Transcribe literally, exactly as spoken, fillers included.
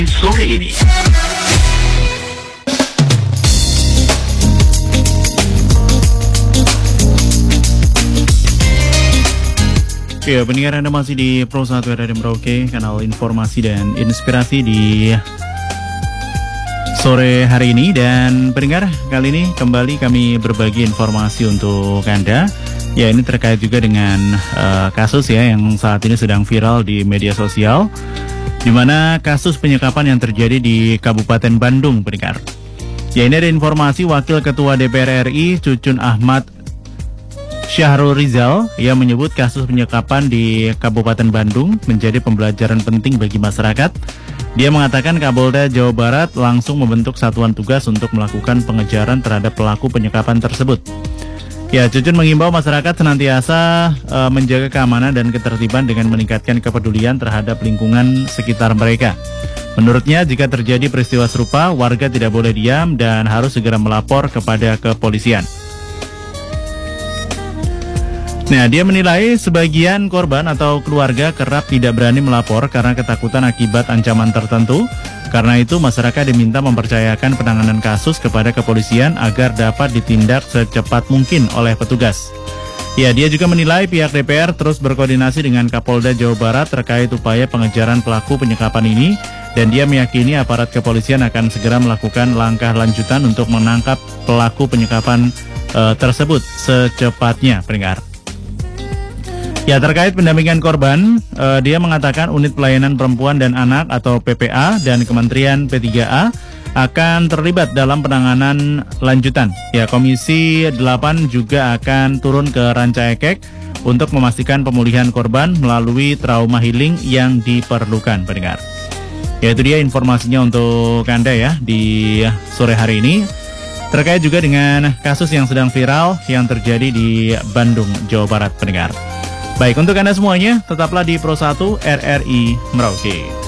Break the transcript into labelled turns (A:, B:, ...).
A: Sore ini. Ya, pendengar, Anda masih di Pro satu Radio Merauke, kanal informasi dan inspirasi di sore hari ini. Dan pendengar, kali ini kembali kami berbagi informasi untuk Anda. Ya, ini terkait juga dengan uh, kasus ya yang saat ini sedang viral di media sosial, di mana kasus penyekapan yang terjadi di Kabupaten Bandung, pendengar. Ya, ini ada informasi Wakil Ketua D P R R I Cucun Ahmad Syahrul Rizal yang menyebut kasus penyekapan di Kabupaten Bandung menjadi pembelajaran penting bagi masyarakat. Dia mengatakan Kapolda Jawa Barat langsung membentuk satuan tugas untuk melakukan pengejaran terhadap pelaku penyekapan tersebut. Ya, Cucun mengimbau masyarakat senantiasa uh, menjaga keamanan dan ketertiban dengan meningkatkan kepedulian terhadap lingkungan sekitar mereka. Menurutnya, jika terjadi peristiwa serupa, warga tidak boleh diam dan harus segera melapor kepada kepolisian. Nah, dia menilai sebagian korban atau keluarga kerap tidak berani melapor karena ketakutan akibat ancaman tertentu. Karena itu, masyarakat diminta mempercayakan penanganan kasus kepada kepolisian agar dapat ditindak secepat mungkin oleh petugas. Ya, dia juga menilai pihak D P R terus berkoordinasi dengan Kapolda Jawa Barat terkait upaya pengejaran pelaku penyekapan ini, dan dia meyakini aparat kepolisian akan segera melakukan langkah lanjutan untuk menangkap pelaku penyekapan uh, tersebut secepatnya, pendengar. Ya, terkait pendampingan korban, uh, dia mengatakan unit pelayanan perempuan dan anak atau P P A dan Kementerian P tiga A akan terlibat dalam penanganan lanjutan. Ya, Komisi delapan juga akan turun ke Ranca Ekek untuk memastikan pemulihan korban melalui trauma healing yang diperlukan, pendengar. Ya, itu dia informasinya untuk Anda ya di sore hari ini. Terkait juga dengan kasus yang sedang viral yang terjadi di Bandung, Jawa Barat, pendengar. Baik, untuk Anda semuanya, tetaplah di Pro satu R R I Merauke.